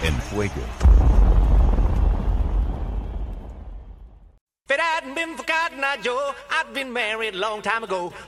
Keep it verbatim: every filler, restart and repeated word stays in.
en Fuego. If it hadn't been for Cotton Eye Joe, I'd been married a long time ago.